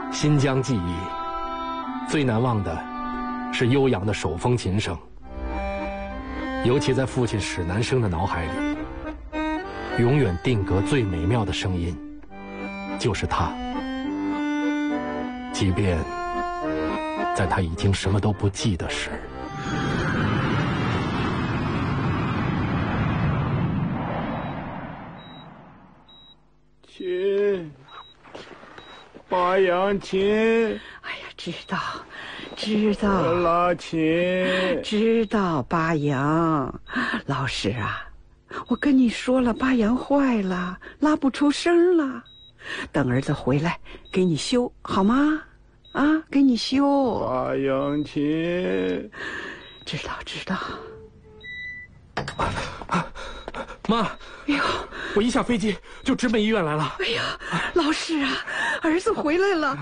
新疆记忆最难忘的是悠扬的手风琴声，尤其在父亲史南生的脑海里，永远定格最美妙的声音就是他。即便在他已经什么都不记得时。 琴，八扬琴。 哎呀，知道， 拉琴， 知道。八扬，老师啊，我跟你说了，八扬坏了，拉不出声了。等儿子回来给你修好吗？啊，给你修。 八扬琴， 知道。 妈， 哎呦， 我一下飞机就直奔医院来了。 哎呀，老师啊，儿子回来了。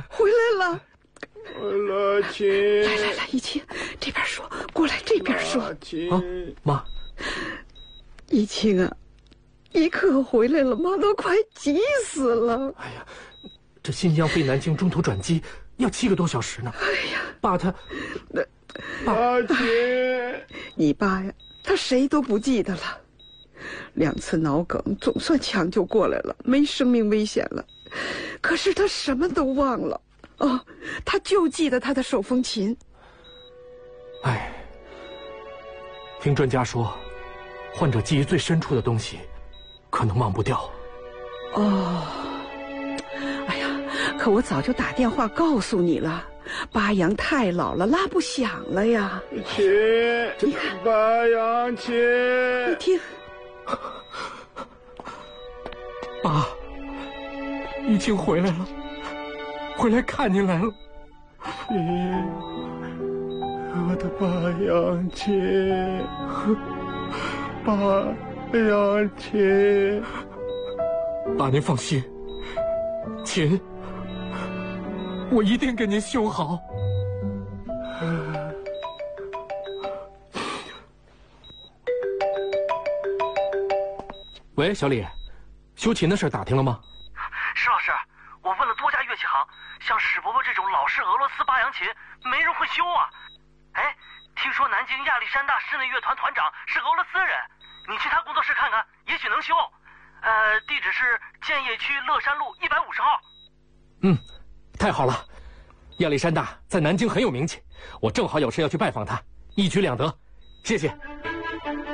拉琴， 来，一清，这边说，过来这边说。 拉琴， 啊，妈， 一清啊，一可回来了，妈都快急死了。 哎呀，这新疆飞南京中途转机要7个多小时呢。 哎呀， 爸他， 拉琴， 你爸呀，他谁都不记得了。2次脑梗总算抢救过来了，没生命危险了。可是他什么都忘了。哦，他就记得他的手风琴。 哎，听专家说，患者记忆最深处的东西，可能忘不掉。 哦，哎呀，可我早就打电话告诉你了，八扬太老了，拉不响了呀。 琴，八扬琴， 你听， 爸，一清回来了，回来看您来了。 琴，我的八扬琴，八扬琴。 爸，您放心，琴我一定给您修好。喂，小李，修琴的事打听了吗？ 石老师，我问了多家乐器行，像史伯伯这种老式俄罗斯八扬琴，没人会修啊。哎，听说南京亚历山大室内乐团团长是俄罗斯人，你去他工作室看看，也许能修。地址是建邺区乐山路150号。 嗯，太好了，亚历山大在南京很有名气，我正好有事要去拜访他，一举两得，谢谢。